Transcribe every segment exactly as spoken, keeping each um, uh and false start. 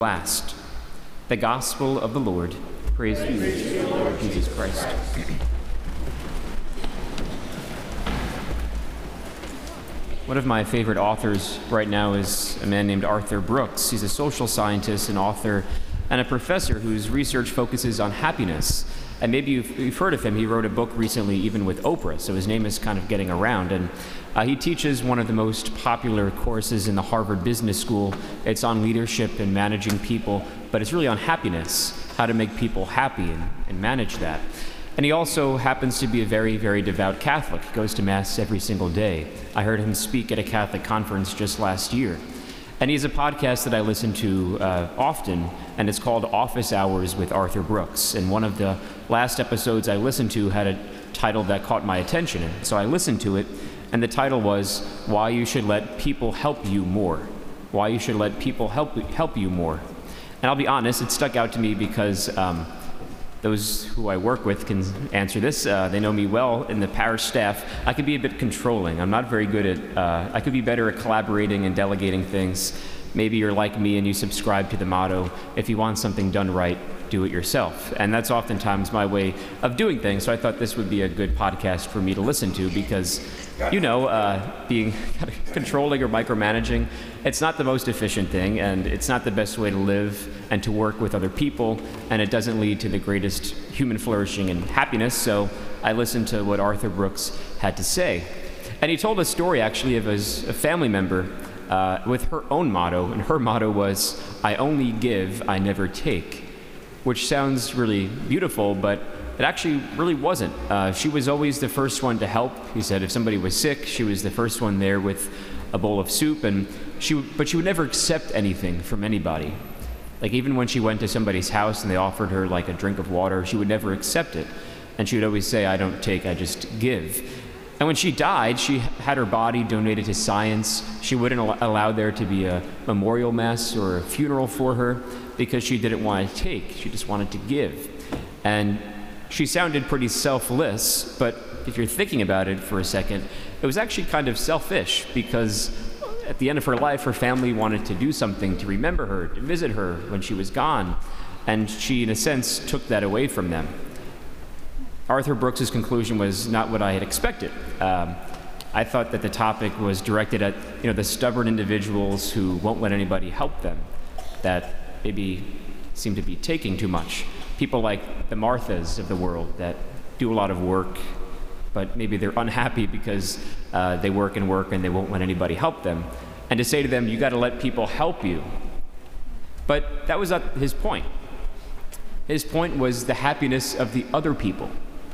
Last, the gospel of the Lord. Praise to you, Lord Jesus Christ. One of my favorite authors right now is a man named Arthur Brooks. He's a social scientist, an author, and a professor whose research focuses on happiness. And maybe you've, you've heard of him. He wrote a book recently, even with Oprah, so his name is kind of getting around. And uh, he teaches one of the most popular courses in the Harvard Business School. It's on leadership and managing people, but it's really on happiness, how to make people happy and, and manage that. And he also happens to be a very, very devout Catholic. He goes to Mass every single day. I heard him speak at a Catholic conference just last year. And he has a podcast that I listen to uh, often, and it's called Office Hours with Arthur Brooks. And one of the last episodes I listened to had a title that caught my attention. And so I listened to it, and the title was, Why You Should Let People Help You More. Why You Should Let People Help, help You More. And I'll be honest, it stuck out to me because um, those who I work with can answer this. Uh, they know me well in the parish staff. I could be a bit controlling. I'm not very good at, uh, I could be better at collaborating and delegating things. Maybe you're like me and you subscribe to the motto, if you want something done right, do it yourself. And that's oftentimes my way of doing things. So I thought this would be a good podcast for me to listen to because, you know, uh, being controlling or micromanaging, it's not the most efficient thing, and it's not the best way to live and to work with other people, and it doesn't lead to the greatest human flourishing and happiness. So I listened to what Arthur Brooks had to say. And he told a story, actually, of his a family member uh, with her own motto, and her motto was, I only give, I never take, which sounds really beautiful, but it actually really wasn't. Uh, she was always the first one to help. He said if somebody was sick, she was the first one there with a bowl of soup, and she, but she would never accept anything from anybody. Like even when she went to somebody's house and they offered her like a drink of water, she would never accept it. And she would always say, I don't take, I just give. And when she died, she had her body donated to science. She wouldn't al- allow there to be a memorial mass or a funeral for her because she didn't want to take, she just wanted to give. And she sounded pretty selfless, but if you're thinking about it for a second, it was actually kind of selfish because at the end of her life, her family wanted to do something to remember her, to visit her when she was gone, and she, in a sense, took that away from them. Arthur Brooks's conclusion was not what I had expected. Um, I thought that the topic was directed at, you know, the stubborn individuals who won't let anybody help them, that maybe seem to be taking too much. People like the Marthas of the world that do a lot of work, but maybe they're unhappy because uh, they work and work and they won't let anybody help them. And to say to them, you got to let people help you. But that was not his point. His point was the happiness of the other people.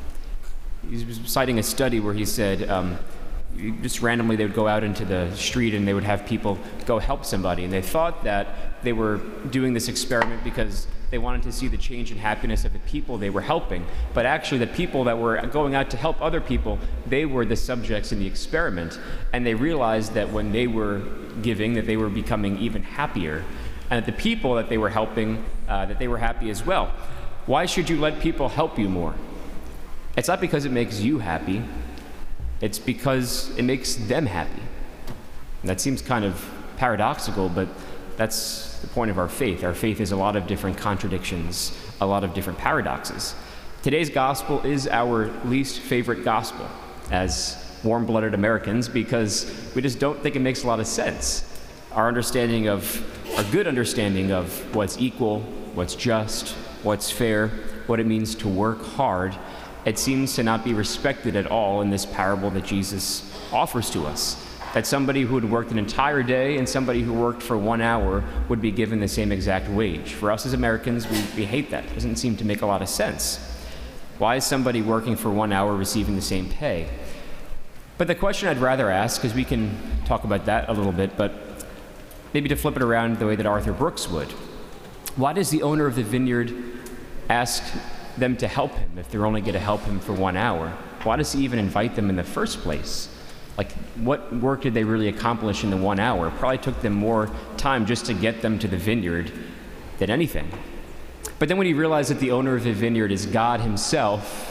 He was citing a study where he said, um, just randomly they would go out into the street and they would have people go help somebody. And they thought that they were doing this experiment because they wanted to see the change in happiness of the people they were helping. But actually the people that were going out to help other people, they were the subjects in the experiment. And they realized that when they were giving, that they were becoming even happier. And that the people that they were helping, uh, that they were happy as well. Why should you let people help you more? It's not because it makes you happy. It's because it makes them happy. And that seems kind of paradoxical, but that's the point of our faith. Our faith is a lot of different contradictions, a lot of different paradoxes. Today's gospel is our least favorite gospel as warm-blooded Americans because we just don't think it makes a lot of sense. Our understanding of, our good understanding of what's equal, what's just, what's fair, what it means to work hard, it seems to not be respected at all in this parable that Jesus offers to us. That somebody who had worked an entire day and somebody who worked for one hour would be given the same exact wage. For us as Americans, we, we hate that. It doesn't seem to make a lot of sense. Why is somebody working for one hour receiving the same pay? But the question I'd rather ask, because we can talk about that a little bit, but maybe to flip it around the way that Arthur Brooks would. Why does the owner of the vineyard ask them to help him if they're only going to help him for one hour? Why does he even invite them in the first place? Like, what work did they really accomplish in the one hour? It probably took them more time just to get them to the vineyard than anything. But then when he realized that the owner of the vineyard is God himself,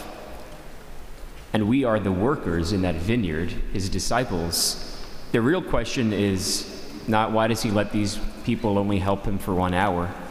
and we are the workers in that vineyard, his disciples, the real question is not why does he let these people only help him for one hour?